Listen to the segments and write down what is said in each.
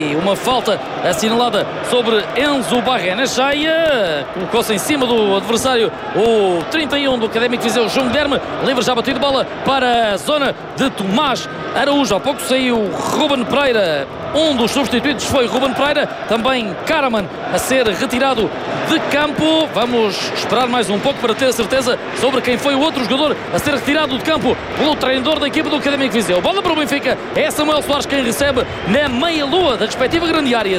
Uma falta assinalada sobre Enzo Barrenechea, colocou-se em cima do adversário o 31 do Académico de Viseu, João Guilherme, livre já batido bola para a zona de Tomás Araújo. Há pouco saiu Ruben Pereira, um dos substituídos foi Ruben Pereira, também Karaman a ser retirado de campo. Vamos esperar mais um pouco para ter a certeza sobre quem foi o outro jogador a ser retirado de campo pelo treinador da equipa do Académico de Viseu. Bola para o Benfica, é Samuel Soares quem recebe na meia-lua da respectiva grande área.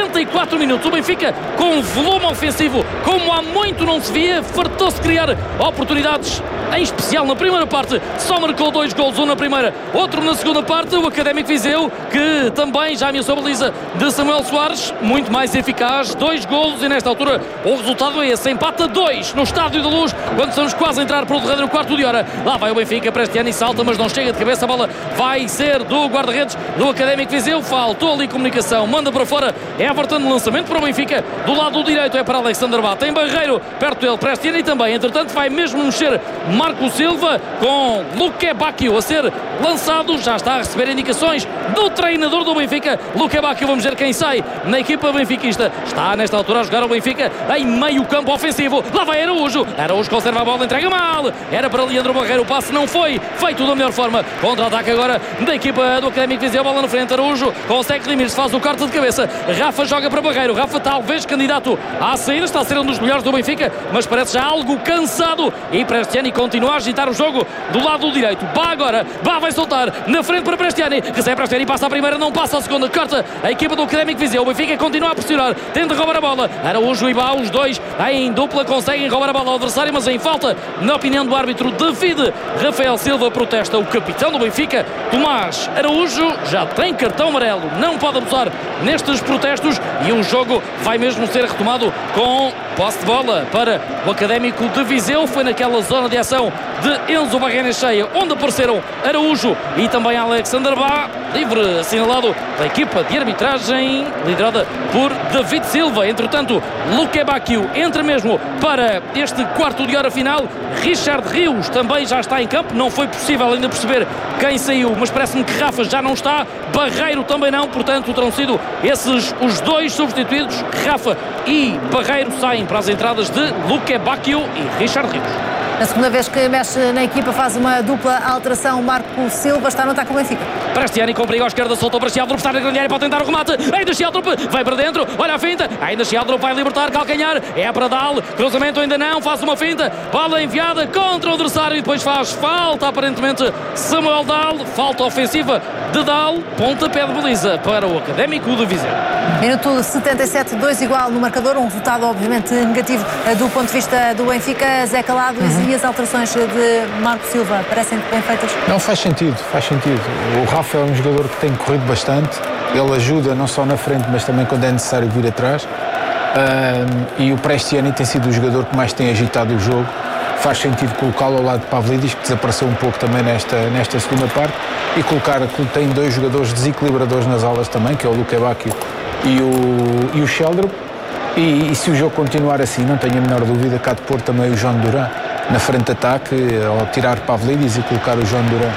74 minutos, o Benfica com volume ofensivo como há muito não se via, fartou-se criar oportunidades, em especial na primeira parte. Só marcou 2 golos, um na primeira, outro na segunda parte. O Académico de Viseu, que também já ameaçou a baliza de Samuel Soares, muito mais eficaz, 2 golos, e nesta altura o resultado é esse, empata 2 no Estádio da Luz, quando estamos quase a entrar para o derradeiro quarto de hora. Lá vai o Benfica, Prestiani salta, mas não chega de cabeça, a bola vai ser do guarda-redes do Académico de Viseu, faltou ali comunicação, manda para fora Everton, lançamento para o Benfica, do lado direito é para Alexander Bá, tem Barreiro perto dele, Prestiani também, entretanto vai mesmo mexer Marco Silva com Luque Bacchio a ser lançado, já está a receber indicações do treinador do Benfica, Luque Bacchio. Vamos ver quem sai na equipa benfiquista, está nesta altura a jogar o Benfica em meio campo ofensivo, lá vai Araújo conserva a bola, entrega mal, era para Leandro Barreiro, o passe não foi feito da melhor forma, contra-ataque agora da equipa do Académico de Viseu, bola na frente, Araújo consegue redimir-se, faz o corte de cabeça, Rafa joga para Barreiro, Rafa talvez candidato à saída, está a ser um dos melhores do Benfica, mas parece já algo cansado, e Prestiani continua a agitar o jogo do lado direito. Bá agora, Bá vai soltar na frente para Prestiani, recebe Prestiani, passa a primeira, não passa a segunda, corta a equipa do Académico de Viseu, o Benfica continua a pressionar, tenta roubar a bola, Araújo e Bá, os dois em dupla conseguem roubar a bola ao adversário, mas em falta, na opinião do árbitro David Rafael Silva, protesta o capitão do Benfica, Tomás Araújo, já tem cartão amarelo, não pode abusar nestes protestos, e o jogo vai mesmo ser retomado com posse de bola para o Académico de Viseu. Foi naquela zona de ação de Enzo Barrenechea onde apareceram Araújo e também Alexander Bá, livre assinalado da equipa de arbitragem liderada por David Silva. Entretanto, Luque Bacchio entra mesmo para este quarto de hora final. Richard Rios também já está em campo, não foi possível ainda perceber quem saiu, mas parece-me que Rafa já não está, Barreiro também não, portanto terão sido esses os dois substituídos. Rafa e Barreiro saem para as entradas de Luque Bacchio e Richard Rios. A segunda vez que mexe na equipa, faz uma dupla alteração. Marco Silva está no ataque com o Benfica. Prestiani com perigo à esquerda, soltou para Sheldrup, está na grande área para tentar o remate, ainda Sheldrup vai para dentro, olha a finta, ainda Sheldrup vai libertar, calcanhar, é para Dal, cruzamento ainda não, faz uma finta, bola enviada contra o adversário e depois faz falta aparentemente Samuel Dal, falta ofensiva de Dal, pontapé de baliza para o Académico de Viseu. Minuto 77, 2 igual no marcador, um resultado obviamente negativo do ponto de vista do Benfica. Zé Calado, e as alterações de Marco Silva parecem bem feitas? Não, faz sentido. O Rafa é um jogador que tem corrido bastante, ele ajuda não só na frente, mas também quando é necessário vir atrás, e o Prestiani tem sido o jogador que mais tem agitado o jogo. Faz sentido colocá-lo ao lado de Pavlidis, que desapareceu um pouco também nesta segunda parte, e tem 2 jogadores desequilibradores nas alas também, que é o Luque Bacchio e o Sheldrup, e se o jogo continuar assim, não tenho a menor dúvida que há de pôr também o João Duran na frente de ataque, ao tirar Pavlidis e colocar o João Duran.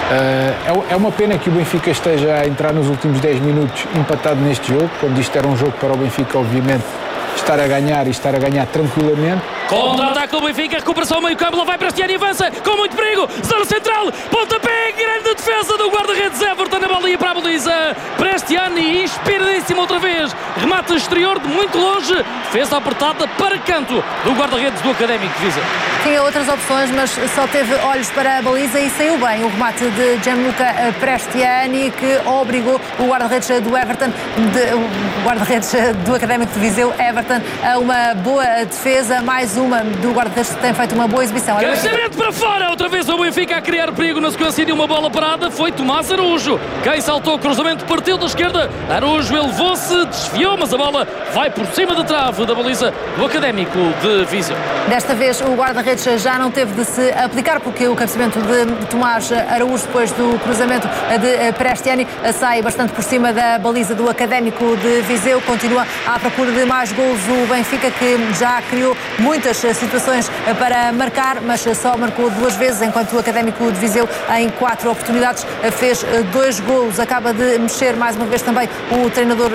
É uma pena que o Benfica esteja a entrar nos últimos 10 minutos empatado neste jogo, quando isto era um jogo para o Benfica, obviamente, estar a ganhar tranquilamente. Contra-ataque do Benfica, recuperação ao meio campo, lá vai Prestiani, avança com muito perigo, zona central, pontapé, grande defesa do guarda-redes Everton, a bola ia para a baliza, Prestiani inspiradíssimo outra vez, remate exterior de muito longe, defesa apertada para canto do guarda-redes do Académico de Viseu. Tinha outras opções, mas só teve olhos para a baliza e saiu bem o remate de Gianluca Prestiani, que obrigou o guarda-redes do Everton, o guarda-redes do Académico de Viseu, Everton, a uma boa defesa, mais uma do guarda-redes que tem feito uma boa exibição. Cruzamento para fora, outra vez o Benfica a criar perigo na sequência de uma bola parada, foi Tomás Araújo, quem saltou o cruzamento, partiu da esquerda, Araújo elevou-se, desviou, mas a bola vai por cima da trave da baliza do Académico de Viseu. Desta vez o guarda-redes já não teve de se aplicar, porque o cabeceamento de Tomás Araújo depois do cruzamento de Prestiani sai bastante por cima da baliza do Académico de Viseu. Continua à procura de mais golos o Benfica, que já criou muitas situações para marcar, mas só marcou 2 vezes, enquanto o Académico de Viseu em 4 oportunidades fez 2 golos. Acaba de mexer mais uma vez também o treinador